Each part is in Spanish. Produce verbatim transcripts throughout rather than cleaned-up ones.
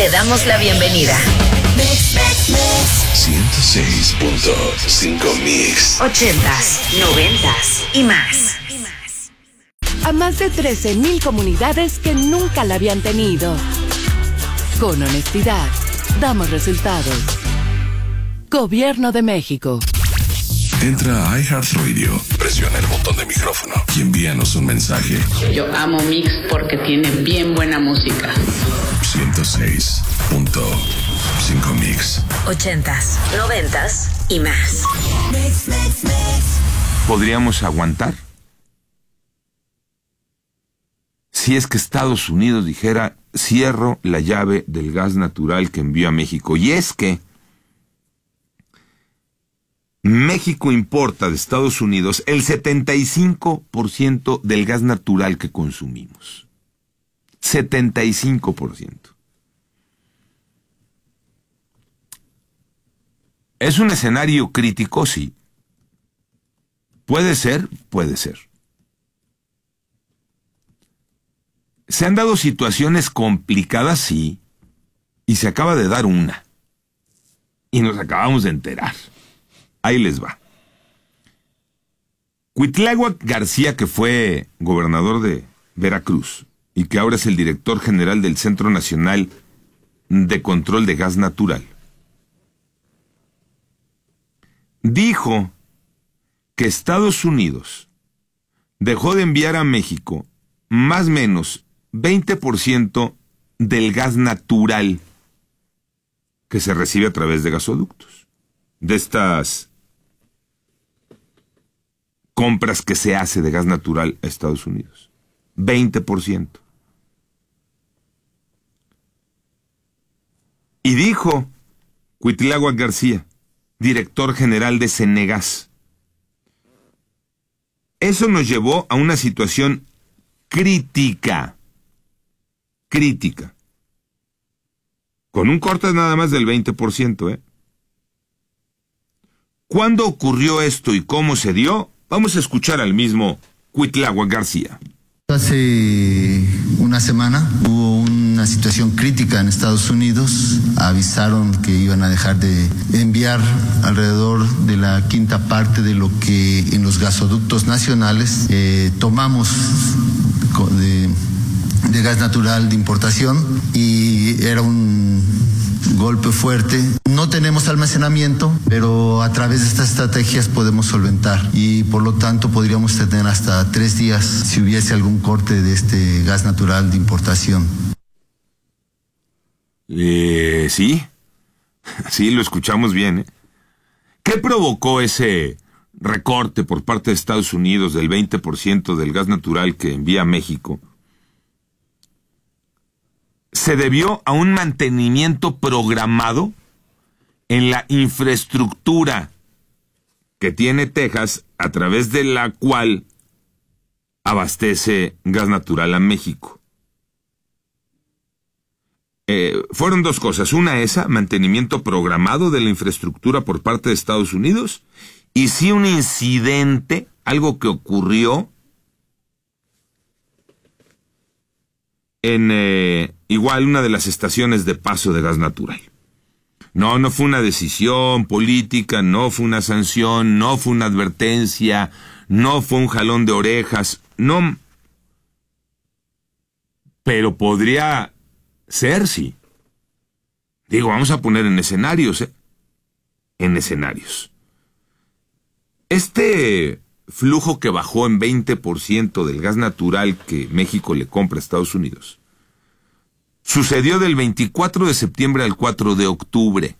Te damos la bienvenida. ciento seis punto cinco Mix. Ochentas, noventas y más. A más de trece mil comunidades que nunca la habían tenido. Con honestidad, damos resultados. Gobierno de México. Entra a iHeartRadio, presiona el botón de micrófono y envíanos un mensaje. Yo amo Mix porque tiene bien buena música. ciento seis punto cinco Mix. Ochentas, noventas y más. ¿Podríamos aguantar? Si es que Estados Unidos dijera, cierro la llave del gas natural que envío a México. Y es que México importa de Estados Unidos el setenta y cinco por ciento del gas natural que consumimos. setenta y cinco por ciento. ¿Es un escenario crítico? Sí. ¿Puede ser? Puede ser. ¿Se han dado situaciones complicadas? Sí. Y se acaba de dar una. Y nos acabamos de enterar. Ahí les va. Cuitláhuac García, que fue gobernador de Veracruz y que ahora es el director general del Centro Nacional de Control de Gas Natural, dijo que Estados Unidos dejó de enviar a México más o menos veinte por ciento del gas natural que se recibe a través de gasoductos, de estas compras que se hace de gas natural a Estados Unidos. veinte por ciento. Y dijo Cuitláhuac García, director general de Cenegas, eso nos llevó a una situación crítica, crítica, con un corte nada más del veinte por ciento, ¿eh? ¿Cuándo ocurrió esto y cómo se dio? Vamos a escuchar al mismo Cuitláhuac García. Hace una semana hubo una situación crítica en Estados Unidos. Avisaron que iban a dejar de enviar alrededor de la quinta parte de lo que en los gasoductos nacionales eh, tomamos de, de gas natural de importación, y era un golpe fuerte. No tenemos almacenamiento, pero a través de estas estrategias podemos solventar, y por lo tanto podríamos tener hasta tres días si hubiese algún corte de este gas natural de importación. Eh, sí, sí, lo escuchamos bien, ¿eh? ¿Qué provocó ese recorte por parte de Estados Unidos del veinte por ciento del gas natural que envía a México? Se debió a un mantenimiento programado en la infraestructura que tiene Texas, a través de la cual abastece gas natural a México. Eh, fueron dos cosas. Una, esa, mantenimiento programado de la infraestructura por parte de Estados Unidos, y sí un incidente, algo que ocurrió en eh, igual una de las estaciones de paso de gas natural. No, no fue una decisión política, no fue una sanción, no fue una advertencia, no fue un jalón de orejas, no. Pero podría ser, sí. Digo, vamos a poner en escenarios, ¿eh? En escenarios. Este flujo que bajó en veinte por ciento del gas natural que México le compra a Estados Unidos sucedió del veinticuatro de septiembre al cuatro de octubre.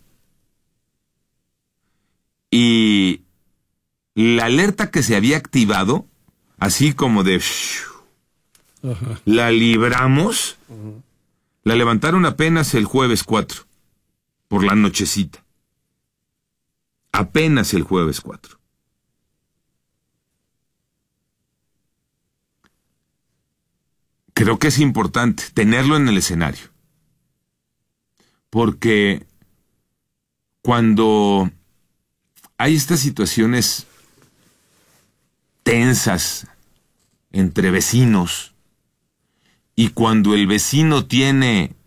Y la alerta que se había activado, así como de Ajá. la libramos, uh-huh. la levantaron apenas el jueves cuatro, por la nochecita. Apenas el jueves cuatro. Creo que es importante tenerlo en el escenario, porque cuando hay estas situaciones tensas entre vecinos, y cuando el vecino tiene